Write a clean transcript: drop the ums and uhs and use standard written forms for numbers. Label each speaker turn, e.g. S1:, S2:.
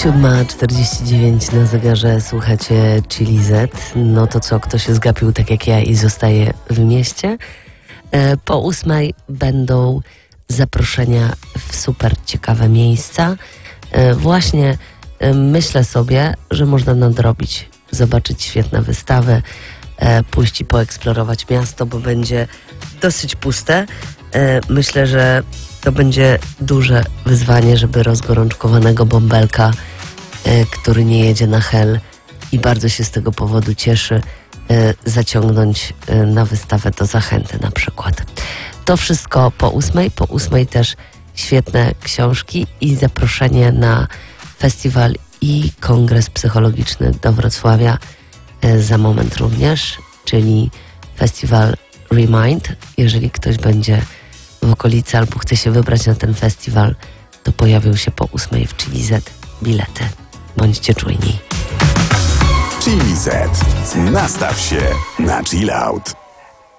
S1: 7:49 na zegarze, słuchacie Chili Z. No to co, kto się zgapił tak jak ja i zostaje w mieście? Po 8 będą zaproszenia w super ciekawe miejsca. Właśnie myślę sobie, że można nadrobić, zobaczyć świetne wystawy, pójść i poeksplorować miasto, bo będzie dosyć puste. Myślę, że to będzie duże wyzwanie, żeby rozgorączkowanego bąbelka, który nie jedzie na hel i bardzo się z tego powodu cieszy, zaciągnąć na wystawę do Zachęty na przykład. To wszystko po 8. Po 8 też świetne książki i zaproszenie na festiwal i kongres psychologiczny do Wrocławia za moment również, czyli festiwal Remind. Jeżeli ktoś będzie w okolicy albo chce się wybrać na ten festiwal, to pojawią się po 8 w Chili Z bilety. Bądźcie czujni.
S2: Chili Z. Nastaw się na chill out.